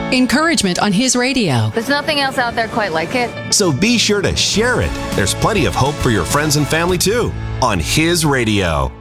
Encouragement on His radio. There's nothing else out there quite like it. So be sure to share it. There's plenty of hope for your friends and family too on His radio.